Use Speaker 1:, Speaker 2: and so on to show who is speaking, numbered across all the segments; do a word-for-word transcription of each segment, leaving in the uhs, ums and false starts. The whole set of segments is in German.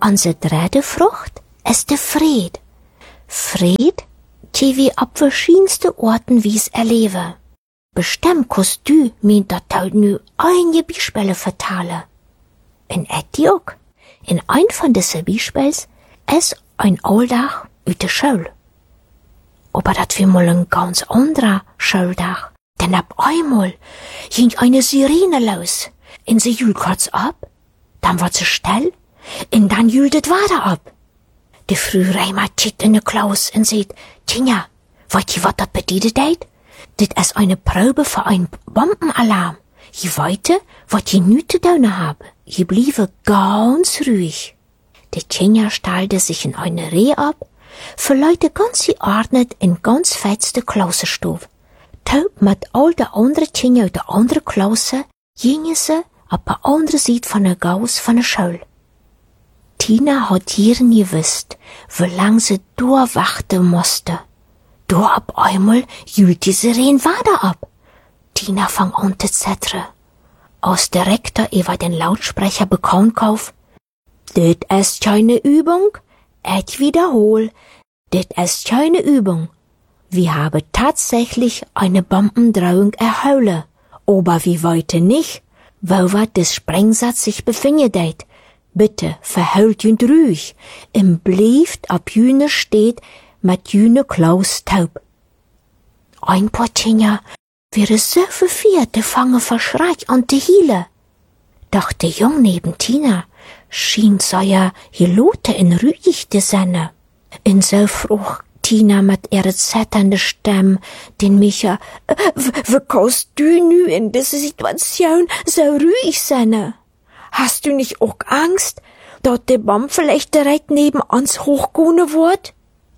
Speaker 1: Onze derde Frucht ist der Fried. Fried, die wir ab verschiedenste Orten wies erleben. Bestimmt kannst du mir dat nu einige Beispiele vertalen. In Etti auch. In ein von diesen Beispiels ist ein Alltag uit de Schule. Aber dat war mal ein ganz anderer Schuldach. Denn ab einmal ging eine Sirene los. Und sie jült kurz ab, dann war sie still, und dann jült es weiter ab. Die Frühreimer tickt in de Klaus und sagt, Tja, weißt ihr, was das bedeutet hat? Das ist eine Probe für einen Bombenalarm. Je weiter, was je nüt zu tun haben. Je bliebe ganz ruhig. Die Tja stellte sich in eine Reihe ab, für Leute ganz geordnet in ganz fetzte Klausenstube. Taub mit all de andere Tja uit de andere Klasse, gingen sie op de andere Seite von der Gaus von der Schule. Tina hat hier gewusst, wie lang sie durchwachten musste. Da ab einmal jült die Sirene weiter ab. Tina fang an zu zittern. Als der Rektor über den Lautsprecher bekannt kauf, das ist keine Übung, ich wiederhol, das ist keine Übung. Wir haben tatsächlich eine Bombendrohung erhalten, aber wir wollten nicht, wo wir des Sprengsatz sich befindet. Bitte verhält jünd ruhig, im blieft ab jüne steht mit jüne Klaus taub. Ein paar Tja wäre so verwirrt, de fange verschreit an de Hiele. Doch der Jung neben Tina schien seiner Gelote in ruhig de Senne. In so fruch Tina mit ihrer zetternde Stimme den Micha, äh, wie kannst du nu in dieser Situation so ruhig sein? Hast du nicht auch Angst, dass der Baum vielleicht direkt neben uns hochgehen wird?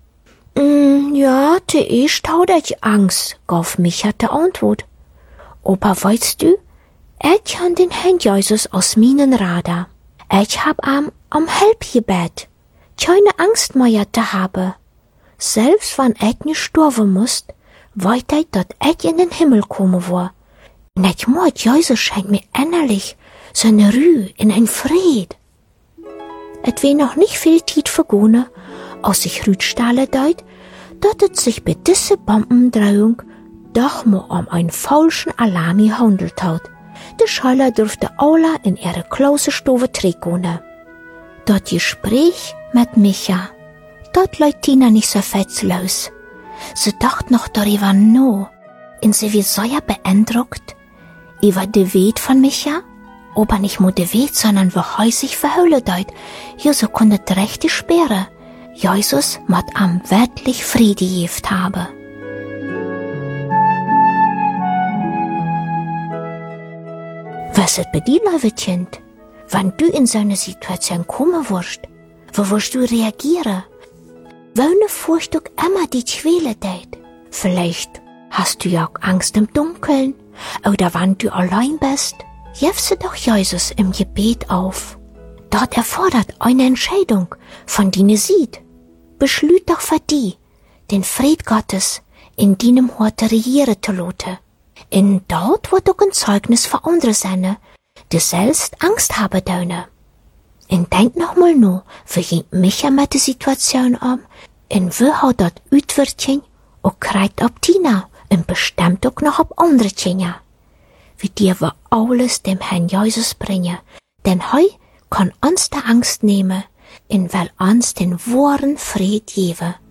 Speaker 1: Mm, ja, zuerst hat ich Angst, gab Micha die Antwort. Aber weißt du, ich han den Herrn Jesus aus meinen Radar. Ich hab am am Help gebet. Keine Angst mehr zu haben. Selbst wenn ich nicht sterben muss, weiß ich, dass ich in den Himmel kommen war. Und ich mag Jesus scheint mir innerlich so eine Ruhe in ein Fried. Et wär noch nicht viel Zeit vergangen, als sich Rüdstahle deut, dass es sich bei dieser Bombendrohung doch mal um einen falschen Alarm gehandelt hat. Die Schüler dürfte alle in ihre Klausenstube trägern. Dort Gespräch mit Micha, dort läuft Tina nicht so fetzlos. Sie dacht noch darüber nach, und sie wird sehr beeindruckt über die Welt von Micha, aber nicht nur die Welt, sondern wo er sich verhüllt hat. Ja, so konnte die rechte Sperre. Jesus mat am wirklich Friede geft habe. Was ist bei dir, liebe Kind? Wenn du in so eine Situation kommen wirst, wo wirst du reagieren? Welche Furcht du immer die Quäle deit? Vielleicht hast du ja auch Angst im Dunkeln, oder wenn du allein bist, jefst du doch Jesus im Gebet auf. Dort erfordert eine Entscheidung von deiner Seite. Beschlüt doch für die, den Fried Gottes in deinem Hort regieren zu lassen. In dort wird auch ein Zeugnis für andere sein, die selbst Angst haben dürfen. Und denk noch mal nur, wie ging Micha mit der Situation um, und wie hat dort Utwirtchen auch kreit ob Tina, und bestimmt auch noch ob andere Kinder. Wie dir wir alles dem Herrn Jesus bringen, denn heu kann uns die Angst nehmen, in weil uns den wahren Fried geben.